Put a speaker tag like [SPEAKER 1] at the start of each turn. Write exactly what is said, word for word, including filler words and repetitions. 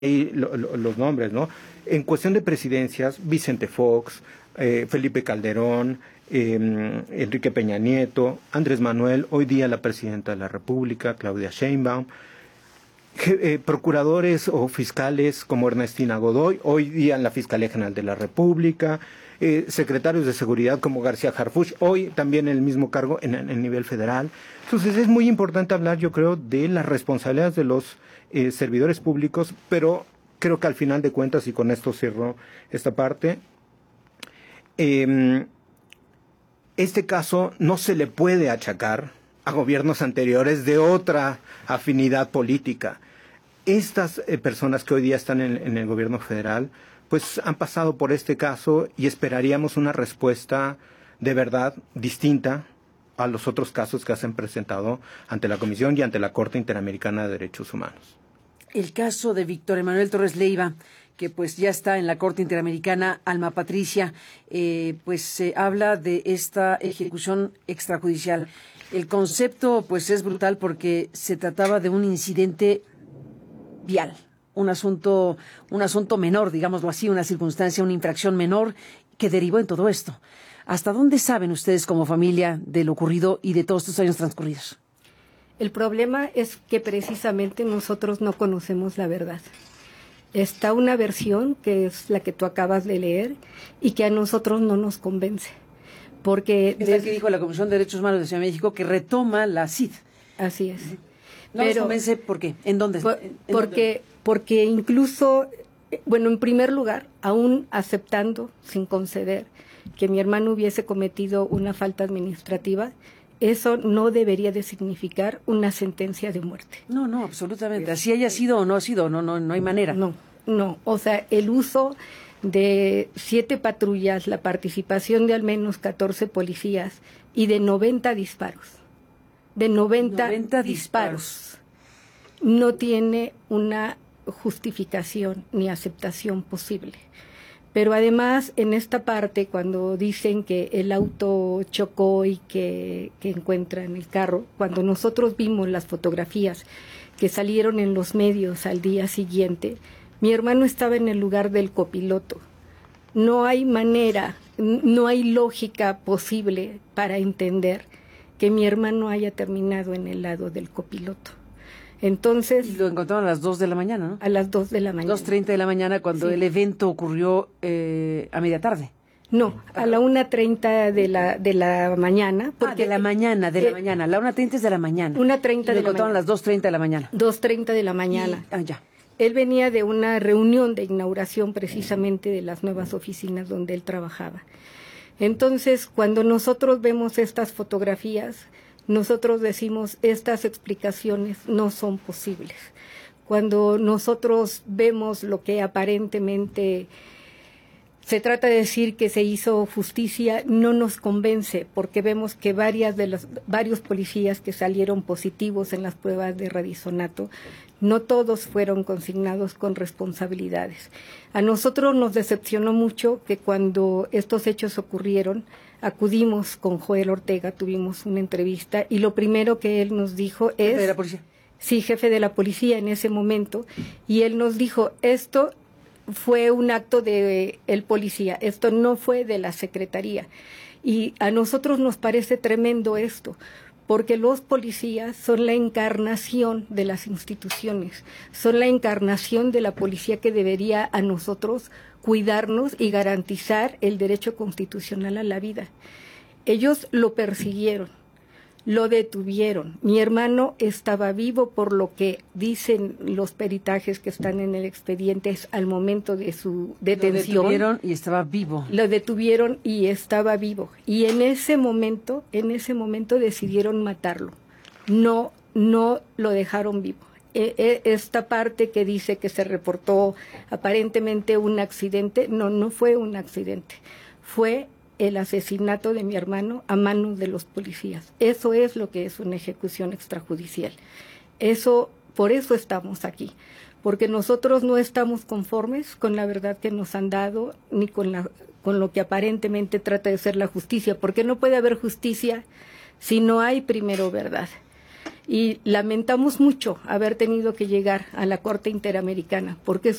[SPEAKER 1] Y lo, lo, los nombres, ¿no? En cuestión de presidencias, Vicente Fox, eh, Felipe Calderón, eh, Enrique Peña Nieto, Andrés Manuel, hoy día la presidenta de la República, Claudia Sheinbaum, eh, procuradores o fiscales como Ernestina Godoy, hoy día en la Fiscalía General de la República, eh, secretarios de seguridad como García Harfuch, hoy también en el mismo cargo en el nivel federal. Entonces es muy importante hablar, yo creo, de las responsabilidades de los eh, servidores públicos, pero creo que al final de cuentas, y con esto cierro esta parte, eh, este caso no se le puede achacar a gobiernos anteriores de otra afinidad política. Estas eh, personas que hoy día están en, en el gobierno federal, pues han pasado por este caso y esperaríamos una respuesta de verdad distinta a los otros casos que se han presentado ante la Comisión y ante la Corte Interamericana de Derechos Humanos.
[SPEAKER 2] El caso de Víctor Emanuel Torres Leiva, que pues ya está en la Corte Interamericana, Alma Patricia, eh, pues se eh, habla de esta ejecución extrajudicial. El concepto pues es brutal porque se trataba de un incidente vial, un asunto, un asunto menor, digámoslo así, una circunstancia, una infracción menor que derivó en todo esto. ¿Hasta dónde saben ustedes como familia de lo ocurrido y de todos estos años transcurridos?
[SPEAKER 3] El problema es que precisamente nosotros no conocemos la verdad. Está una versión que es la que tú acabas de leer y que a nosotros no nos convence. Porque
[SPEAKER 2] es la que dijo la Comisión de Derechos Humanos de Ciudad de México, que retoma la C I D.
[SPEAKER 3] Así es.
[SPEAKER 2] No nos convence, ¿por qué? ¿En dónde?
[SPEAKER 3] Por,
[SPEAKER 2] ¿En
[SPEAKER 3] porque,
[SPEAKER 2] dónde?
[SPEAKER 3] porque incluso, bueno, en primer lugar, aún aceptando, sin conceder, que mi hermano hubiese cometido una falta administrativa, eso no debería de significar una sentencia de muerte.
[SPEAKER 2] No, no, absolutamente. Así haya sido o no ha sido, no, no, no hay manera.
[SPEAKER 3] No, no. O sea, el uso de siete patrullas, la participación de al menos catorce policías y de noventa disparos. De noventa,
[SPEAKER 2] noventa
[SPEAKER 3] disparos.
[SPEAKER 2] disparos.
[SPEAKER 3] No tiene una justificación ni aceptación posible. Pero además, en esta parte, cuando dicen que el auto chocó y que, que encuentran el carro, cuando nosotros vimos las fotografías que salieron en los medios al día siguiente, mi hermano estaba en el lugar del copiloto. No hay manera, no hay lógica posible para entender que mi hermano haya terminado en el lado del copiloto. Entonces,
[SPEAKER 2] y lo encontraron a las dos de la mañana, ¿no?
[SPEAKER 3] A las dos de la mañana.
[SPEAKER 2] dos treinta de la mañana, cuando sí. El evento ocurrió eh, a media tarde.
[SPEAKER 3] No, a la una treinta de la, de la mañana.
[SPEAKER 2] Porque ah, de la mañana, de eh, la mañana. La una treinta es de la mañana.
[SPEAKER 3] una treinta de la mañana.
[SPEAKER 2] Lo encontraron a las dos treinta de la mañana.
[SPEAKER 3] dos treinta de la mañana.
[SPEAKER 2] Y, ah, ya.
[SPEAKER 3] Él venía de una reunión de inauguración precisamente de las nuevas oficinas donde él trabajaba. Entonces, cuando nosotros vemos estas fotografías, nosotros decimos, estas explicaciones no son posibles. Cuando nosotros vemos lo que aparentemente se trata de decir que se hizo justicia, no nos convence, porque vemos que varias de los, varios policías que salieron positivos en las pruebas de radisonato, no todos fueron consignados con responsabilidades. A nosotros nos decepcionó mucho que cuando estos hechos ocurrieron, acudimos con Joel Ortega, tuvimos una entrevista y lo primero que él nos dijo es...
[SPEAKER 2] ¿Jefe de la policía?
[SPEAKER 3] Sí, jefe de la policía en ese momento, y él nos dijo, esto fue un acto de el policía, esto no fue de la secretaría. Y a nosotros nos parece tremendo esto, porque los policías son la encarnación de las instituciones, son la encarnación de la policía que debería a nosotros cuidarnos y garantizar el derecho constitucional a la vida. Ellos lo persiguieron, lo detuvieron. Mi hermano estaba vivo, por lo que dicen los peritajes que están en el expediente al momento de su detención.
[SPEAKER 2] Lo detuvieron y estaba vivo.
[SPEAKER 3] Lo detuvieron y estaba vivo. Y en ese momento, en ese momento decidieron matarlo. No, no lo dejaron vivo. Esta parte que dice que se reportó aparentemente un accidente, no, no fue un accidente, fue el asesinato de mi hermano a manos de los policías. Eso es lo que es una ejecución extrajudicial. Eso, por eso estamos aquí, porque nosotros no estamos conformes con la verdad que nos han dado, ni con, la, con lo que aparentemente trata de ser la justicia, porque no puede haber justicia si no hay primero verdad. y lamentamos mucho haber tenido que llegar a la Corte Interamericana, porque es